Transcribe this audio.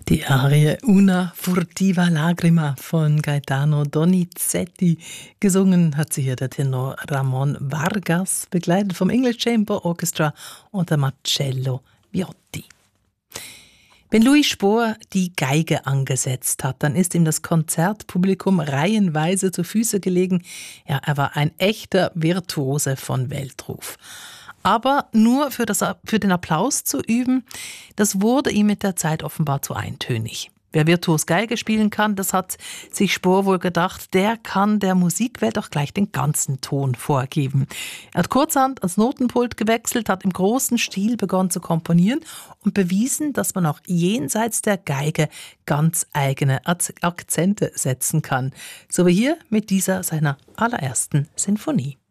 Die Arie Una furtiva lagrima von Gaetano Donizetti. Gesungen hat sie hier der Tenor Ramon Vargas, begleitet vom English Chamber Orchestra und der Marcello Viotti. Wenn Louis Spohr die Geige angesetzt hat, dann ist ihm das Konzertpublikum reihenweise zu Füßen gelegen. Ja, er war ein echter Virtuose von Weltruf. Aber nur für den Applaus zu üben, das wurde ihm mit der Zeit offenbar zu eintönig. Wer virtuos Geige spielen kann, das hat sich Spohr wohl gedacht, der kann der Musikwelt auch gleich den ganzen Ton vorgeben. Er hat kurzerhand ans Notenpult gewechselt, hat im großen Stil begonnen zu komponieren und bewiesen, dass man auch jenseits der Geige ganz eigene Akzente setzen kann. So wie hier mit dieser seiner allerersten Sinfonie.